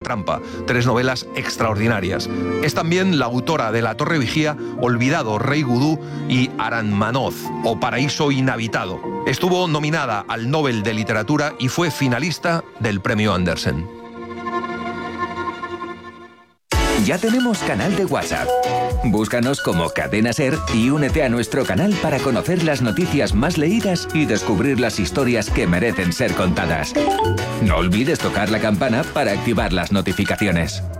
trampa, 3 novelas extraordinarias. Es también la autora de La Torre Vigía, Olvidado, Rey Gudú y Aranmanoz, o Paraíso Inhabitado. Estuvo nominada al Nobel de Literatura y fue finalista del Premio Andersen. Ya tenemos canal de WhatsApp. Búscanos como Cadena Ser y únete a nuestro canal para conocer las noticias más leídas y descubrir las historias que merecen ser contadas. No olvides tocar la campana para activar las notificaciones.